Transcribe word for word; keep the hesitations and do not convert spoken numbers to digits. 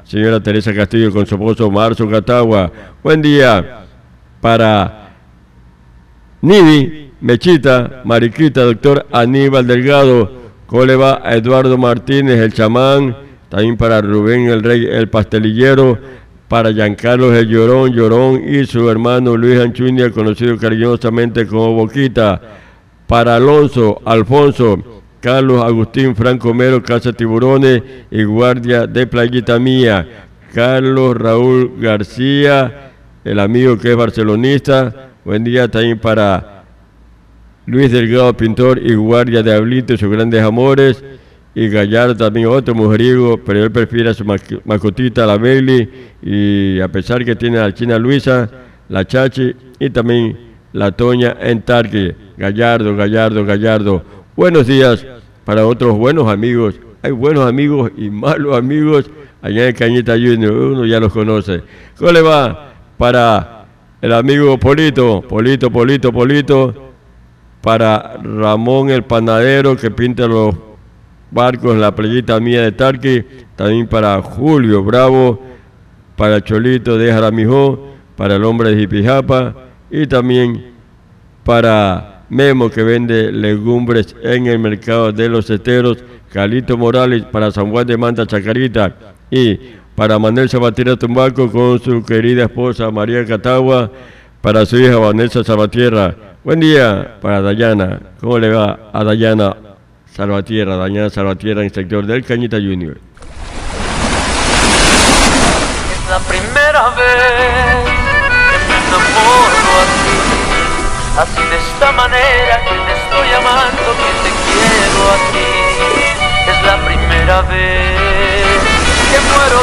señora Teresa Castillo con su esposo Marzo Catagua. Buen día para Nivi, Mechita, Mariquita, doctor Aníbal Delgado. ¿Cómo le va a Eduardo Martínez, el chamán? También para Rubén el Rey, el pastelillero. Para Giancarlos el Llorón, Llorón y su hermano Luis Anchuña, conocido cariñosamente como Boquita. Para Alonso, Alfonso, Carlos Agustín Franco Mero, Casa Tiburones y Guardia de Playita Mía. Carlos Raúl García, el amigo que es barcelonista. Buen día también para Luis Delgado, pintor y guardia de Ablito y sus grandes amores. Y Gallardo también otro mujeriego, pero él prefiere a su mascotita, la Bailey, y a pesar que tiene a la China Luisa, la Chachi y también la Toña en Tarque. Gallardo, Gallardo, Gallardo. Buenos días para otros buenos amigos. Hay buenos amigos y malos amigos allá en Cañita Junior, uno ya los conoce. ¿Cómo le va? Para el amigo Polito, Polito, Polito, Polito. Para Ramón el panadero que pinta los barcos en la playita mía de Tarqui. También para Julio Bravo, para Cholito de Jaramijó, para el hombre de Jipijapa y también para Memo que vende legumbres en el mercado de los esteros, Calito Morales para San Juan de Manta Chacarita y para Manuel Salvatierra Tumbaco con su querida esposa María Catagua, para su hija Vanessa Salvatierra. Buen día para Dayana. ¿Cómo le va a Dayana Salvatierra, Dayana Salvatierra en el sector del Cañita Junior? Es la primera vez que me enamoro así, así de esta manera que te estoy amando, que te quiero a ti. Es la primera vez que muero